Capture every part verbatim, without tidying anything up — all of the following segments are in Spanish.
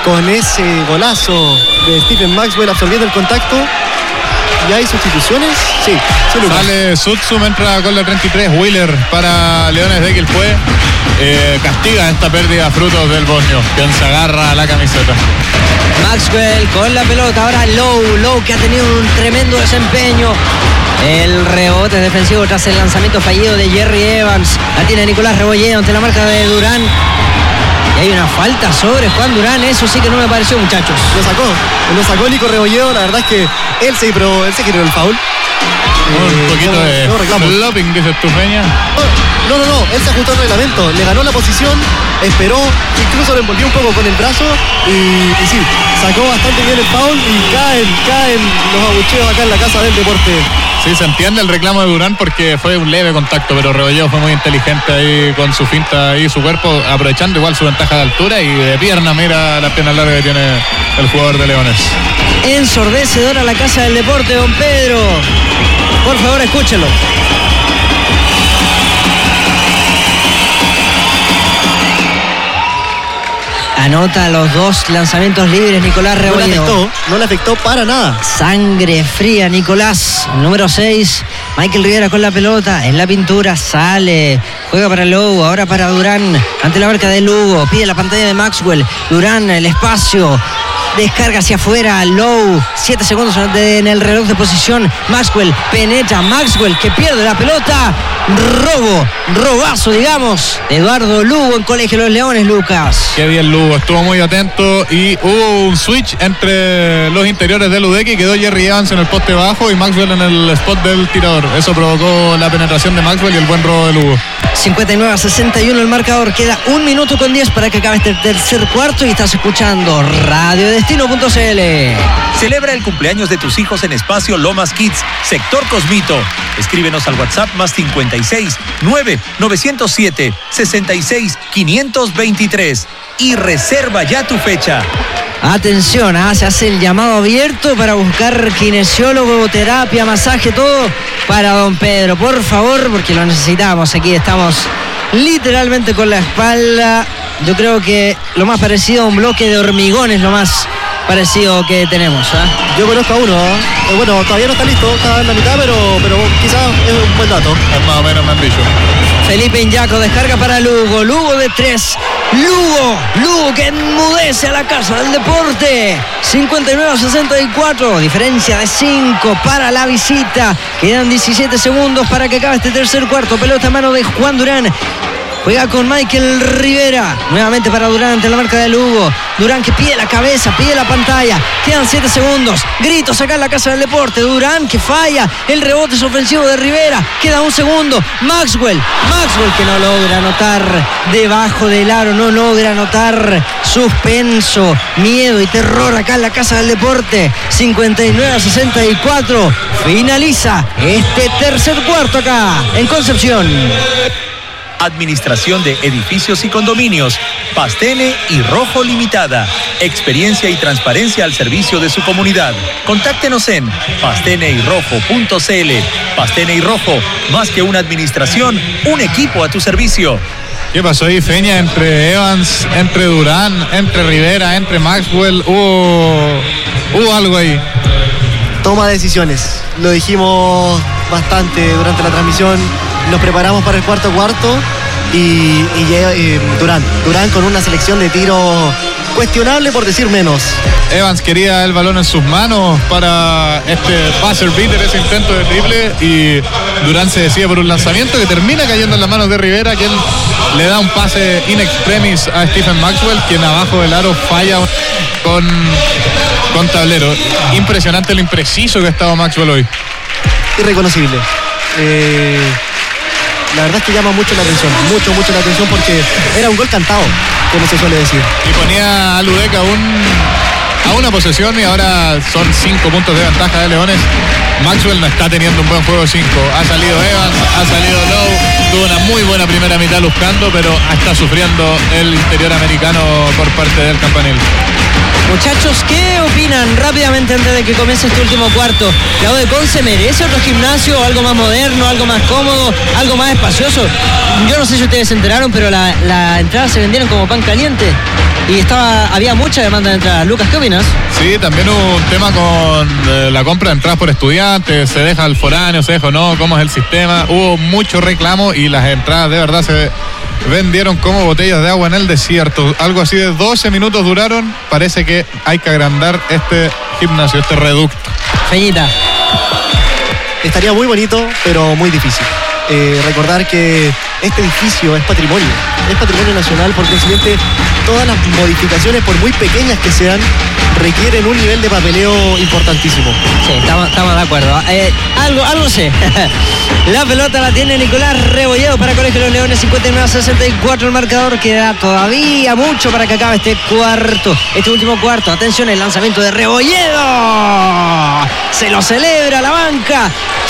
con ese golazo de Stephen Maxwell absorbiendo el contacto. ¿Y hay sustituciones? Sí, sí Lucas. Sale Sutsum, entra con la treinta y tres, Wheeler para Leones de Quilpué. Eh, castiga esta pérdida frutos del Bosnio, quien se agarra a la camiseta. Maxwell con la pelota, ahora Lowe, Lowe que ha tenido un tremendo desempeño. El rebote defensivo tras el lanzamiento fallido de Jerry Evans. La tiene Nicolás Rebolledo ante la marca de Durán. Y hay una falta sobre Juan Durán, eso sí que no me pareció, muchachos. Lo sacó, lo sacó Nico Rebolledo, la verdad es que él se, pero él se generó el foul. Un eh, poquito no, de no flopping, dices tú, Peña. No, no, no, él se ajustó al reglamento, le ganó la posición, esperó, incluso lo envolvió un poco con el brazo y, y sí, sacó bastante bien el foul y caen, caen los abucheos acá en la casa del deporte. Sí, se entiende el reclamo de Durán porque fue un leve contacto, pero Rebolledo fue muy inteligente ahí con su finta y su cuerpo, aprovechando igual su ventaja de altura y de pierna. Mira la pierna larga que tiene el jugador de Leones. Ensordecedora la casa del deporte, don Pedro. Por favor, escúchelo. Anota los dos lanzamientos libres Nicolás Rebolledo. No le afectó, no le afectó para nada. Sangre fría Nicolás. Número seis, Michael Rivera con la pelota. En la pintura sale. Juega para Lowe, ahora para Durán. Ante la marca de Lugo. Pide la pantalla de Maxwell. Durán, el espacio. Descarga hacia afuera, Lowe, siete segundos en el reloj de posición. Maxwell penetra, Maxwell que pierde la pelota. Robo, robazo, digamos. Eduardo Lugo en Colegio de los Leones, Lucas. Qué bien Lugo, estuvo muy atento y hubo un switch entre los interiores del Udeki y quedó Jerry Evans en el poste bajo y Maxwell en el spot del tirador. Eso provocó la penetración de Maxwell y el buen robo de Lugo. cincuenta y nueve a sesenta y uno el marcador, queda un minuto con diez para que acabe este tercer cuarto y estás escuchando Radio Destino punto c l. Celebra el cumpleaños de tus hijos en Espacio Lomas Kids, Sector Cosmito. Escríbenos al WhatsApp más cincuenta y seis, nueve, novecientos siete, sesenta y seis, quinientos veintitrés y reserva ya tu fecha. Atención, ¿ah? Se hace el llamado abierto para buscar kinesiólogo, terapia, masaje, todo para don Pedro, por favor, porque lo necesitamos. Aquí estamos literalmente con la espalda. Yo creo que lo más parecido a un bloque de hormigón es lo más parecido que tenemos. ¿eh? Yo conozco a uno, ¿eh? bueno, todavía no está listo, está en la mitad, pero, pero quizás es un buen dato. Es más o menos me han dicho. Felipe Iñaco descarga para Lugo, Lugo de tres, Lugo, Lugo que enmudece a la casa del deporte. cincuenta y nueve a sesenta y cuatro, diferencia de cinco para la visita. Quedan diecisiete segundos para que acabe este tercer cuarto. Pelota en mano de Juan Durán. Juega con Michael Rivera. Nuevamente para Durán ante la marca de Lugo. Durán que pide la cabeza, pide la pantalla. Quedan siete segundos. Gritos acá en la casa del deporte. Durán que falla. El rebote es ofensivo de Rivera. Queda un segundo. Maxwell. Maxwell que no logra anotar debajo del aro. No logra anotar. Suspenso, miedo y terror acá en la casa del deporte. cincuenta y nueve a sesenta y cuatro. Finaliza este tercer cuarto acá en Concepción. Administración de Edificios y Condominios, Pastene y Rojo Limitada. Experiencia y transparencia al servicio de su comunidad. Contáctenos en pastene y rojo punto c l. Pastene y Rojo, más que una administración, un equipo a tu servicio. ¿Qué pasó ahí, Feña? Entre Evans, entre Durán, entre Rivera, entre Maxwell, hubo, hubo algo ahí. Toma de decisiones. Lo dijimos bastante durante la transmisión. Nos preparamos para el cuarto cuarto y, y, y Durán. Durán con una selección de tiro cuestionable, por decir menos. Evans quería el balón en sus manos para este buzzer beater, ese intento de triple, y Durán se decide por un lanzamiento que termina cayendo en las manos de Rivera, quien le da un pase in extremis a Stephen Maxwell, quien abajo del aro falla con, con tablero. Impresionante lo impreciso que ha estado Maxwell hoy. Irreconocible. Eh... La verdad es que llama mucho la atención, mucho, mucho la atención porque era un gol cantado, como se suele decir. Y ponía a Ludek a, un, a una posesión y ahora son cinco puntos de ventaja de Leones. Maxwell no está teniendo un buen juego de cinco. Ha salido Evans, ha salido Lowe, tuvo una muy buena primera mitad buscando, pero está sufriendo el interior americano por parte del campanil. Muchachos, ¿qué opinan rápidamente antes de que comience este último cuarto? ¿La U de Conce merece otro gimnasio, algo más moderno, algo más cómodo, algo más espacioso? Yo no sé si ustedes se enteraron, pero la, la entrada se vendieron como pan caliente y estaba había mucha demanda de entradas. Lucas, ¿qué opinas? Sí, también hubo un tema con eh, la compra de entradas por estudiantes, se deja al foráneo, se deja o no, cómo es el sistema. Hubo mucho reclamo y las entradas de verdad se vendieron como botellas de agua en el desierto. Algo así de doce minutos duraron. Parece que hay que agrandar este gimnasio, este reducto. Feñita. Estaría muy bonito, pero muy difícil. Eh, recordar que este edificio es patrimonio, es patrimonio nacional, por consiguiente todas las modificaciones, por muy pequeñas que sean, requieren un nivel de papeleo importantísimo. Sí, estamos, estamos de acuerdo. Eh, algo, algo sé. La pelota la tiene Nicolás Rebolledo para Colegio de los Leones, cincuenta y nueve a sesenta y cuatro el marcador. Queda todavía mucho para que acabe este cuarto, este último cuarto. Atención, el lanzamiento de Rebolledo. Se lo celebra la banca.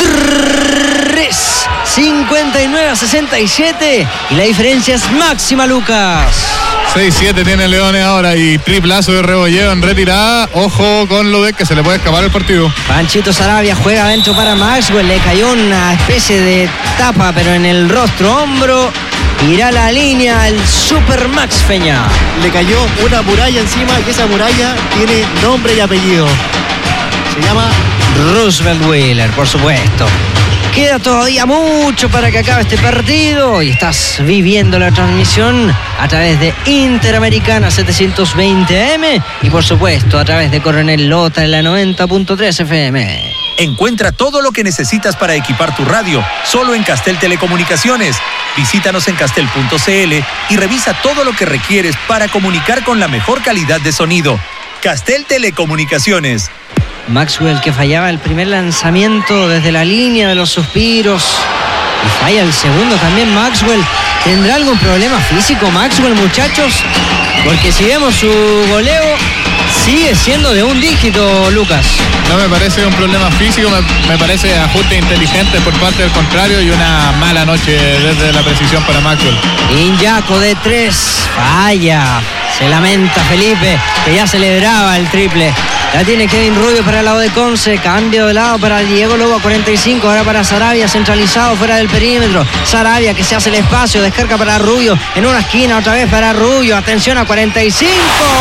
tres, cincuenta y nueve a sesenta y siete. Y la diferencia es máxima, Lucas. seis siete tiene Leones ahora y triplazo de Rebolledo en retirada. Ojo con lo de que se le puede escapar el partido. Panchito Saravia juega adentro para Maxwell. Le cayó una especie de tapa, pero en el rostro, hombro. Irá a la línea el Super Max Feña. Le cayó una muralla encima y esa muralla tiene nombre y apellido. Se llama Roosevelt Wheeler, por supuesto. Queda todavía mucho para que acabe este partido y estás viviendo la transmisión a través de Interamericana setecientos veinte A M y por supuesto a través de Coronel Lota en la noventa punto tres F M. Encuentra todo lo que necesitas para equipar tu radio solo en Castel Telecomunicaciones. Visítanos en castel punto c l y revisa todo lo que requieres para comunicar con la mejor calidad de sonido. Castel Telecomunicaciones. Maxwell, que fallaba el primer lanzamiento desde la línea de los suspiros y falla el segundo también. Maxwell, ¿tendrá algún problema físico Maxwell, muchachos? Porque si vemos su goleo sigue siendo de un dígito, Lucas. No me parece un problema físico, me, me parece ajuste inteligente por parte del contrario y una mala noche desde la precisión para Maxwell. Iñaco de tres, falla. Se lamenta Felipe, que ya celebraba el triple. La tiene Kevin Rubio para el lado de Conce. Cambio de lado para Diego Lobo a cuarenta y cinco. Ahora para Saravia, centralizado fuera del perímetro. Saravia que se hace el espacio. Descarga para Rubio. En una esquina otra vez para Rubio. Atención a cuarenta y cinco.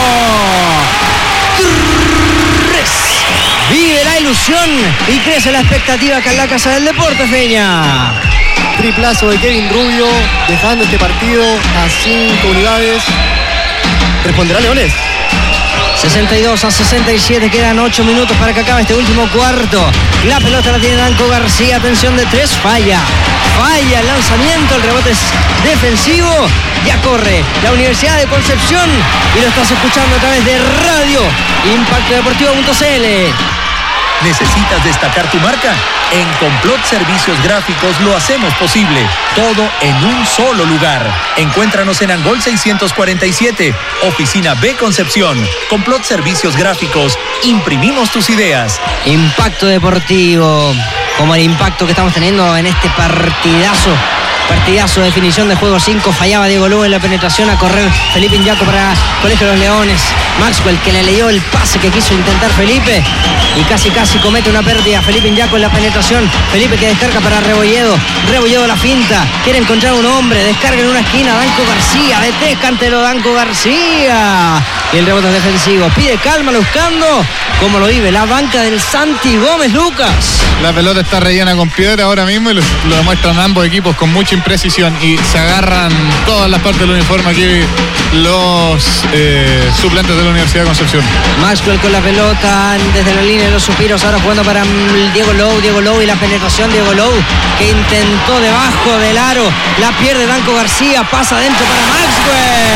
Vive la ilusión y crece la expectativa acá en la Casa del Deporte, Feña. Triplazo de Kevin Rubio, dejando este partido a cinco unidades. ¿Responderá Leones? sesenta y dos a sesenta y siete, quedan ocho minutos para que acabe este último cuarto. La pelota la tiene Danco García, atención de tres, falla. Falla el lanzamiento, el rebote es defensivo. Ya corre la Universidad de Concepción y lo estás escuchando a través de Radio Impacto Deportivo punto c l. ¿Necesitas destacar tu marca? En Complot Servicios Gráficos lo hacemos posible. Todo en un solo lugar. Encuéntranos en Angol seiscientos cuarenta y siete, Oficina B Concepción. Complot Servicios Gráficos. Imprimimos tus ideas. Impacto Deportivo. Como el impacto que estamos teniendo en este partidazo. Partidazo, definición de juego cinco. Fallaba Diego Lugo en la penetración a correr Felipe Iñaco para Colegio de los Leones. Maxwell que le leyó el pase que quiso intentar Felipe y casi casi comete una pérdida. Felipe Iñaco en la penetración. Felipe que descarga para Rebolledo. Rebolledo la finta. Quiere encontrar un hombre. Descarga en una esquina. Danco García. De tres cantero Danco García. Y el rebote defensivo. Pide calma buscando. Como lo vive la banca del Santi Gómez, Lucas. La pelota está rellena con piedra ahora mismo y lo, lo demuestran ambos equipos con mucha imprecisión y se agarran todas las partes del uniforme aquí los eh, suplentes de la Universidad de Concepción. Maxwell con la pelota desde la línea de los suspiros, ahora jugando para Diego Lowe, Diego Lowe y la penetración de Diego Lowe que intentó debajo del aro, la pierde Danco García, pasa adentro para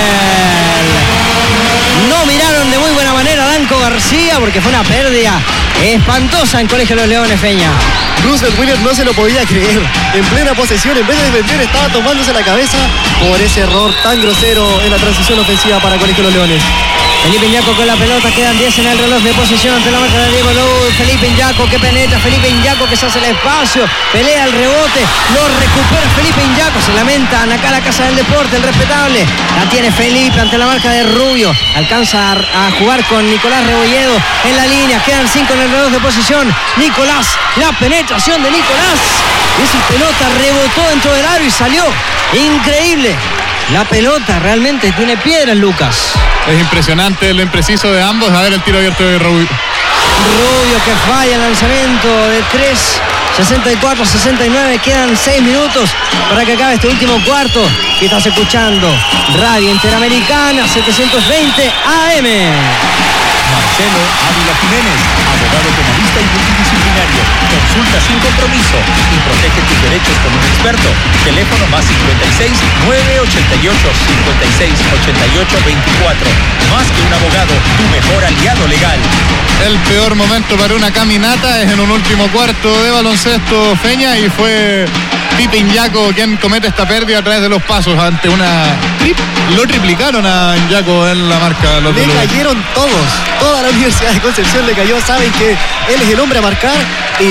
Maxwell. No miraron de muy buena manera a Danco García porque fue una pérdida espantosa en Colegio de los Leones, Feña. Russell Williams no se lo podía creer. En plena posesión, en vez de defender, estaba tomándose la cabeza por ese error tan grosero en la transición ofensiva para Colegio de los Leones. Felipe Iñaco con la pelota, quedan diez en el reloj de posición ante la marca de Diego Lou. Felipe Iñaco que penetra, Felipe Iñaco que se hace el espacio, pelea el rebote, lo recupera Felipe Iñaco, se lamentan acá la Casa del Deporte, el respetable. La tiene Felipe ante la marca de Rubio, alcanza a, a jugar con Nicolás Rebolledo en la línea, quedan cinco en el reloj de posición. Nicolás, la penetración de Nicolás, esa pelota rebotó dentro del aro y salió, increíble. La pelota realmente tiene piedras, Lucas. Es impresionante lo impreciso de ambos. A ver el tiro abierto de Rubio. Rubio que falla el lanzamiento de tres. sesenta y cuatro a sesenta y nueve. Quedan seis minutos para que acabe este último cuarto. Y estás escuchando Radio Interamericana setecientos veinte A M. Marcelo Ávila Jiménez, abogado penalista y multidisciplinario. Consulta sin compromiso y protege tus derechos con un experto. Teléfono más cincuenta y seis, nueve ochenta y ocho, cincuenta y seis, ochenta y ocho, veinticuatro. Más que un abogado, tu mejor aliado legal. El peor momento para una caminata es en un último cuarto de baloncesto, Feña, y fue Pipe Iñaco quien comete esta pérdida a través de los pasos ante una... Lo triplicaron a Iñaco en la marca. Los le cayeron todos, toda la Universidad de Concepción le cayó, saben que él es el hombre a marcar y,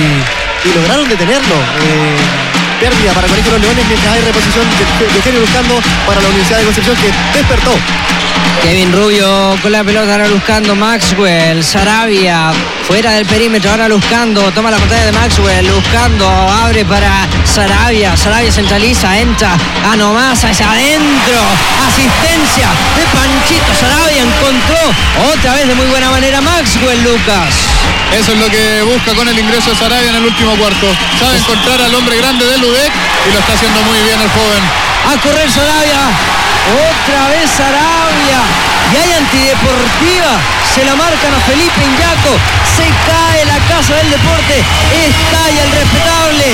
y lograron detenerlo. Eh, pérdida para Colegio de los Leones mientras hay reposición de, de Eugenio Luscando para la Universidad de Concepción que despertó. Kevin Rubio con la pelota, ahora buscando Maxwell, Sarabia fuera del perímetro, ahora buscando, toma la pantalla de Maxwell, buscando, abre para Sarabia, Sarabia centraliza, entra a nomás hacia adentro, asistencia de Panchito Sarabia, encontró otra vez de muy buena manera Maxwell, Lucas. Eso es lo que busca con el ingreso de Sarabia en el último cuarto. Sabe encontrar al hombre grande del U D E C y lo está haciendo muy bien el joven. A correr Sarabia, otra vez Sarabia, y hay antideportiva, se la marcan a Felipe Iñaco, se cae la Casa del Deporte, estalla el respetable,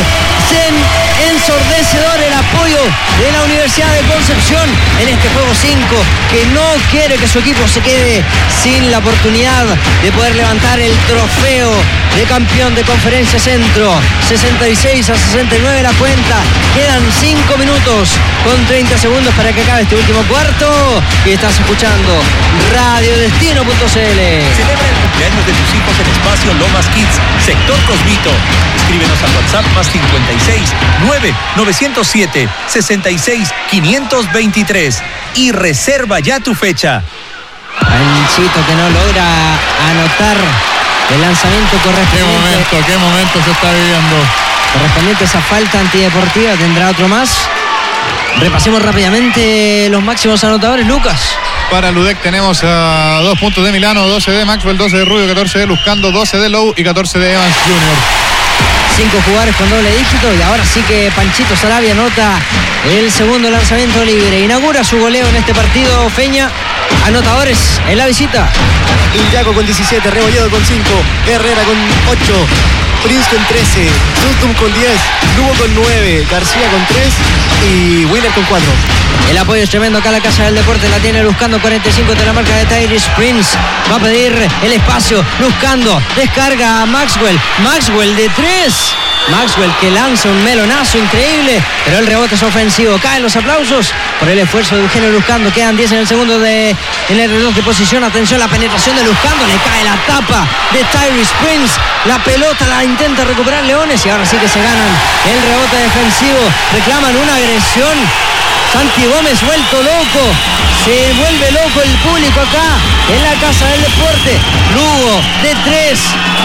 se ensordecedor el apoyo de la Universidad de Concepción en este juego cinco, que no quiere que su equipo se quede sin la oportunidad de poder levantar el trofeo de campeón de Conferencia Centro. Sesenta y seis a sesenta y nueve la cuenta, quedan cinco minutos con treinta segundos para que acabe este último cuarto, y estás escuchando radio destino punto c l. Celebra el cumpleaños de tus hijos en Espacio Lomas Kids, sector Cosmito. Escríbenos al WhatsApp más cincuenta y seis, nueve novecientos siete, sesenta y seis, quinientos veintitrés y reserva ya tu fecha. Panchito que no logra anotar el lanzamiento correspondiente. Qué momento, qué momento se está viviendo. Correspondiente a esa falta antideportiva, tendrá otro más. Repasemos rápidamente los máximos anotadores, Lucas. Para el U D E C tenemos a dos puntos de Milano, doce de Maxwell, doce de Rubio, catorce de Luscando, doce de Lowe y catorce de Evans junior Cinco jugadores con doble dígito, y ahora sí que Panchito Sarabia anota el segundo lanzamiento libre. Inaugura su goleo en este partido, Feña. Anotadores en la visita. Iñaco con diecisiete, Rebolledo con cinco, Herrera con ocho, Prince con trece, Sustum con diez, Lugo con nueve, García con tres y Wheeler con cuatro. El apoyo es tremendo acá a la Casa del Deporte, la tiene Luscando, cuarenta y cinco de la marca de Tyrese Prince. Va a pedir el espacio, Luscando, descarga a Maxwell, Maxwell de tres. Maxwell que lanza un melonazo increíble, pero el rebote es ofensivo. Caen los aplausos por el esfuerzo de Eugenio Luscando. Quedan diez en el segundo de en el reloj de posición. Atención, la penetración de Luscando, le cae la tapa de Tyrese Prince. La pelota la intenta recuperar Leones y ahora sí que se ganan el rebote defensivo. Reclaman una agresión. Santi Gómez vuelto loco, se vuelve loco el público acá en la Casa del Deporte. Lugo de tres,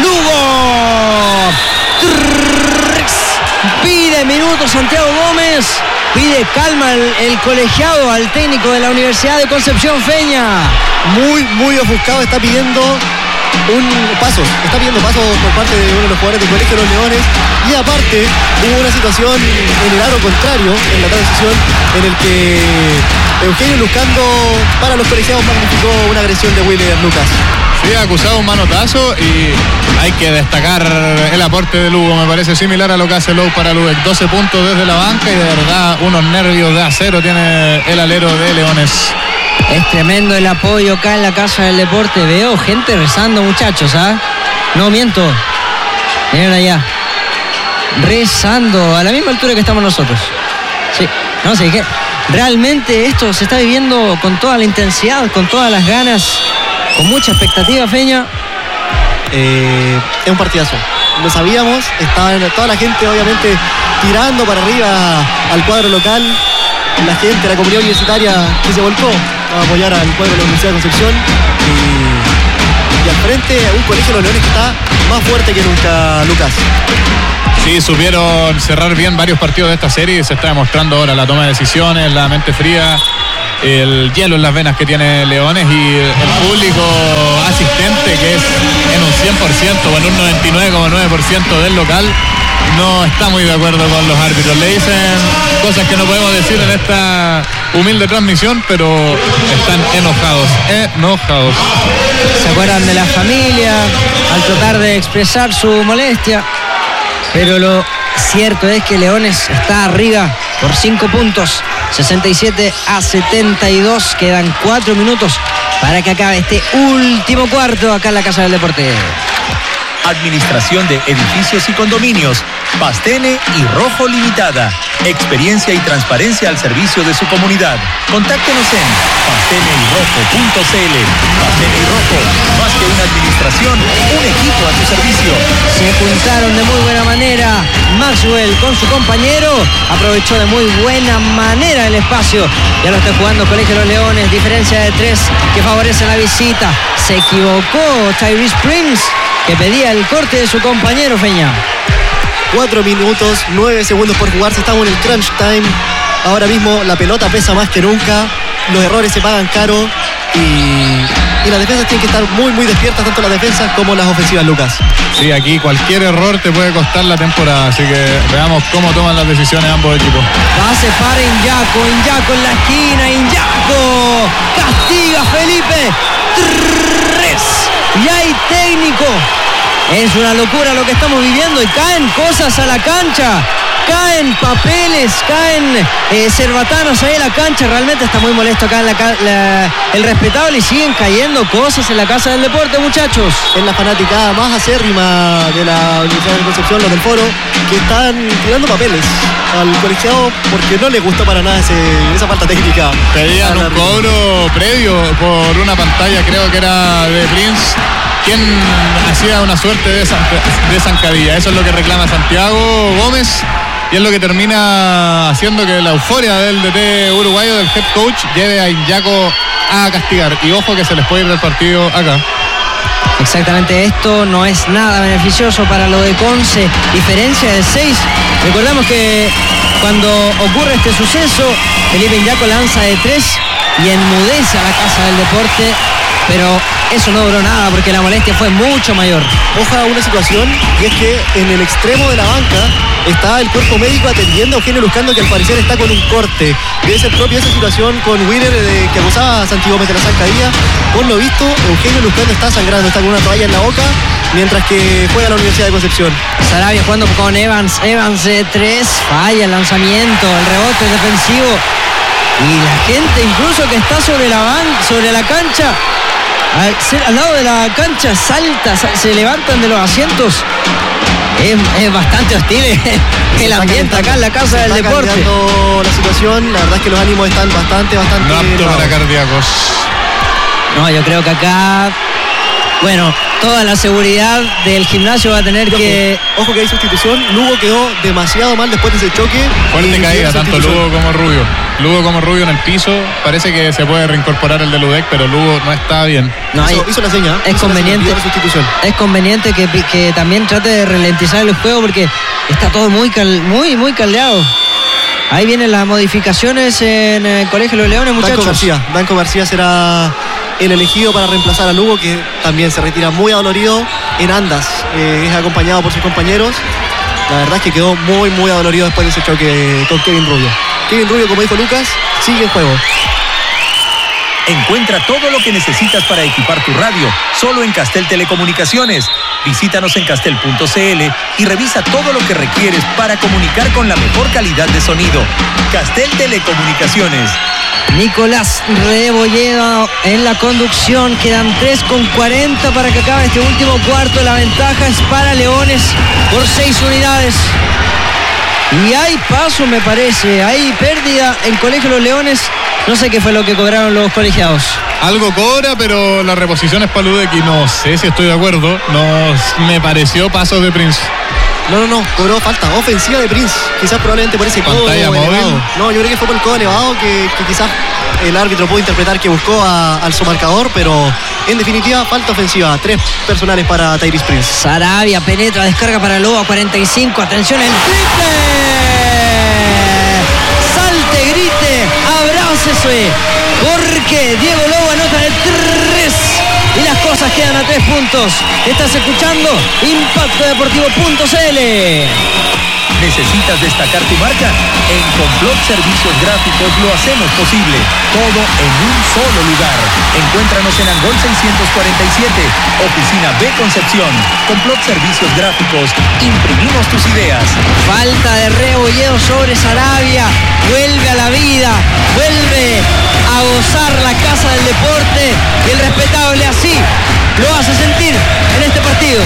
Lugo pide minutos Santiago Gómez, pide calma el, el colegiado al técnico de la Universidad de Concepción, Feña. Muy, muy ofuscado, está pidiendo un paso, está pidiendo paso por parte de uno de los jugadores del Colegio de los Leones, y aparte hubo una situación en el aro contrario, en la transición, en el que Eugenio Luscando para los colegiados magnificó una agresión de Wheeler, Lucas. Sí, ha acusado un manotazo y hay que destacar el aporte de Lugo, me parece similar a lo que hace Lowe para Lugo. doce puntos desde la banca y de verdad unos nervios de acero tiene el alero de Leones. Es tremendo el apoyo acá en la Casa del Deporte. Veo gente rezando, muchachos, ¿ah? No, miento. Miren allá. Rezando a la misma altura que estamos nosotros. Sí, no sé qué. Realmente esto se está viviendo con toda la intensidad, con todas las ganas, con mucha expectativa, Feña. Eh, es un partidazo. Lo sabíamos, estaba toda la gente obviamente tirando para arriba al cuadro local. La gente, la comunidad universitaria que se volcó a apoyar al cuadro de la Universidad de Concepción. Y, y al frente un Colegio de los Leones que está más fuerte que nunca, Lucas. Sí, supieron cerrar bien varios partidos de esta serie y se está demostrando ahora la toma de decisiones, la mente fría, el hielo en las venas que tiene Leones y el público asistente que es en un cien por ciento o en un noventa y nueve coma nueve por ciento del local. No está muy de acuerdo con los árbitros. Le dicen cosas que no podemos decir en esta humilde transmisión, pero están enojados, enojados. Se acuerdan de la familia al tratar de expresar su molestia, pero lo cierto es que Leones está arriba por cinco puntos, sesenta y siete a setenta y dos. Quedan cuatro minutos para que acabe este último cuarto acá en la Casa del Deporte. Administración de Edificios y Condominios, Pastene y Rojo Limitada. Experiencia y transparencia al servicio de su comunidad. Contáctenos en pastene y rojo punto c l. Pastene y Rojo, más que una administración, un equipo a tu servicio. Se juntaron de muy buena manera. Maxwell con su compañero aprovechó de muy buena manera el espacio. Ya lo está jugando Colegio de los Leones. Diferencia de tres que favorece la visita. Se equivocó Tyrese Prince, que pedía el corte de su compañero, Feña. Cuatro minutos, nueve segundos por jugarse. Estamos en el crunch time. Ahora mismo la pelota pesa más que nunca. Los errores se pagan caro. Y, y las defensas tienen que estar muy, muy despiertas, tanto las defensas como las ofensivas, Lucas. Sí, aquí cualquier error te puede costar la temporada. Así que veamos cómo toman las decisiones ambos equipos. Pase para Iñaco. Iñaco en la esquina. Iñaco. Castiga Felipe. Tres. Y hay técnico. Es una locura lo que estamos viviendo y caen cosas a la cancha, caen papeles, caen eh, cerbatanas ahí en la cancha. Realmente está muy molesto acá en la, la, el respetable y siguen cayendo cosas en la Casa del Deporte, muchachos. Es la fanaticada más acérrima de la Universidad de Concepción, los del Foro, que están tirando papeles al colegiado porque no les gustó para nada ese, esa falta técnica. Pedían un cobro previo por una pantalla, creo que era de Prince, quien hacía una suerte de, zan, de zancadilla. Eso es lo que reclama Santiago Gómez y es lo que termina haciendo que la euforia del D T uruguayo, del head coach, lleve a Iñaco a castigar. Y ojo que se les puede ir del partido acá. Exactamente, esto no es nada beneficioso para lo de Conce. Diferencia de seis. Recordamos que cuando ocurre este suceso, Felipe Iñaco lanza de tres y enmudece a la Casa del Deporte. Pero eso no duró nada porque la molestia fue mucho mayor. Ojalá una situación, y es que en el extremo de la banca está el cuerpo médico atendiendo a Eugenio Luscando, que al parecer está con un corte. Debe ser propia esa situación con Wheeler, eh, que acusaba a Santi Gómez de la zancadilla. Por lo visto, Eugenio Luscando está sangrando, está con una toalla en la boca, mientras que juega la Universidad de Concepción. Sarabia jugando con Evans. Evans de tres, falla el lanzamiento, el rebote defensivo. Y la gente incluso que está sobre la, ban sobre la cancha, Al, al lado de la cancha, salta, se levantan de los asientos. Es, es bastante hostil el ambiente acá en la Casa del Deporte. La situación, la verdad es que los ánimos están bastante, bastante... No apto para cardíacos. No, yo creo que acá, bueno, toda la seguridad del gimnasio va a tener ojo, que... Ojo que hay sustitución. Lugo quedó demasiado mal después de ese choque. Fuerte caída, tanto Lugo como Rubio. Lugo como Rubio en el piso. Parece que se puede reincorporar el de Ludek, pero Lugo no está bien. No, hizo, hizo la seña. Es hizo conveniente. La sustitución. Es conveniente que, que también trate de ralentizar el juego porque está todo muy, cal, muy, muy caldeado. Ahí vienen las modificaciones en el Colegio de los Leones, muchachos. Danco García. Danco García será el elegido para reemplazar a Lugo, que también se retira muy adolorido en andas. Eh, es acompañado por sus compañeros. La verdad es que quedó muy, muy adolorido después de ese choque con Kevin Rubio. Kevin Rubio, como dijo Lucas, sigue en juego. Encuentra todo lo que necesitas para equipar tu radio, solo en Castel Telecomunicaciones. Visítanos en castel punto c l y revisa todo lo que requieres para comunicar con la mejor calidad de sonido. Castel Telecomunicaciones. Nicolás Rebolledo en la conducción. Quedan tres con cuarenta para que acabe este último cuarto. La ventaja es para Leones por seis unidades. Y hay paso, me parece. Hay pérdida en Colegio Los Leones. No sé qué fue lo que cobraron los colegiados. Algo cobra, pero la reposición es para Ludeki. No sé si estoy de acuerdo. No me pareció paso de Prince. No, no, no, cobró falta ofensiva de Prince. Quizás probablemente por ese codo elevado. No, yo creo que fue por el codo elevado que, que quizás el árbitro pudo interpretar que buscó a, al su marcador, pero en definitiva falta ofensiva. Tres personales para Tyrese Prince. Sarabia penetra, descarga para Lobo a cuarenta y cinco. Atención, el triple. Salte, grite, abrácese, porque Diego Lobo anota el tres. Y las cosas quedan a tres puntos. Estás escuchando Impacto Deportivo punto c l. ¿Necesitas destacar tu marca? En Complot Servicios Gráficos lo hacemos posible. Todo en un solo lugar. Encuéntranos en Angol seiscientos cuarenta y siete, Oficina B Concepción. Complot Servicios Gráficos. Imprimimos tus ideas. Falta de Rebolledo sobre Sarabia. Vuelve a la vida. Vuelve a gozar la casa del deporte. Y el respetable así lo hace sentir en este partido.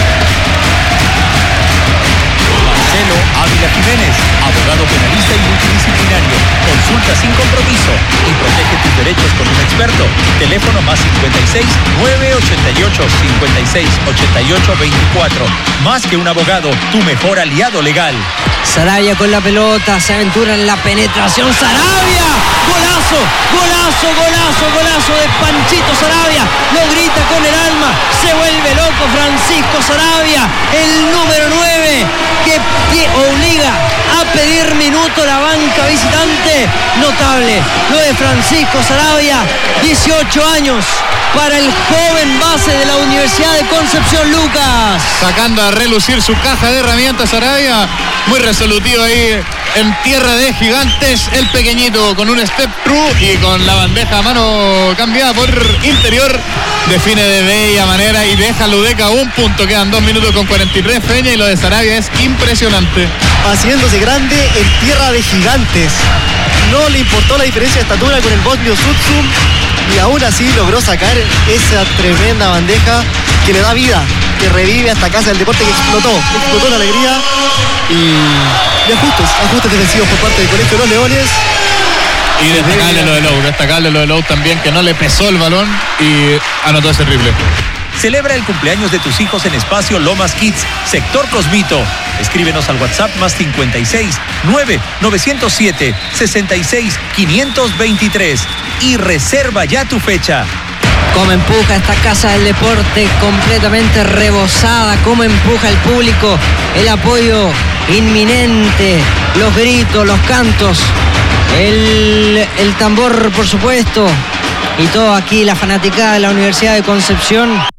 Marcelo Ávila Jiménez, abogado penalista y multidisciplinario. Consulta sin compromiso y protege tus derechos con un experto. Teléfono más cincuenta y seis, nueve ochenta y ocho, cincuenta y seis, ochenta y ocho, veinticuatro. Más que un abogado, tu mejor aliado legal. Sarabia con la pelota, se aventura en la penetración. Sarabia, golazo, golazo, golazo, golazo de Panchito Sarabia. Lo grita con el alma, se vuelve loco Francisco Sarabia, el número nueve, que obliga a pedir minuto la banca visitante. Notable lo de Francisco Sarabia, dieciocho años para el joven base de la Universidad de Concepción, Lucas. Sacando a relucir su caja de herramientas Sarabia, muy resolutivo ahí en tierra de gigantes, el pequeñito con un step through y con la bandeja a mano cambiada por interior, define de bella manera y deja a Ludeca un punto. Quedan dos minutos con cuarenta y tres, Feña, y lo de Sarabia es impresionante. Haciéndose grande en tierra de gigantes. No le importó la diferencia de estatura con el bosnio Sutsum y aún así logró sacar esa tremenda bandeja que le da vida, que revive hasta casa del deporte, que explotó, explotó la alegría y, y ajustes, ajustes defensivos por parte del Colegio de los Leones. Y destacable lo de Lowe, destacable lo de Lowe también, que no le pesó el balón y anotó ese triple. Celebra el cumpleaños de tus hijos en Espacio Lomas Kids, Sector Cosmito. Escríbenos al WhatsApp más cincuenta y seis, nueve, novecientos siete, sesenta y seis, quinientos veintitrés y reserva ya tu fecha. Cómo empuja esta casa del deporte, completamente rebosada. Cómo empuja el público, el apoyo inminente, los gritos, los cantos, el, el tambor, por supuesto, y todo aquí, la fanaticada de la Universidad de Concepción.